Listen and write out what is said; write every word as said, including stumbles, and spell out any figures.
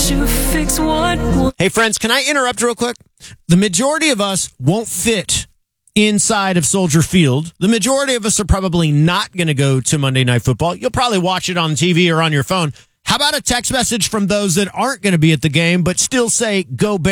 to fix what will. Hey, friends, can I interrupt real quick? The majority of us won't fit inside of Soldier Field. The majority of us are probably not going to go to Monday Night Football. You'll probably watch it on T V or on your phone. How about a text message from those that aren't going to be at the game but still say, go Bears?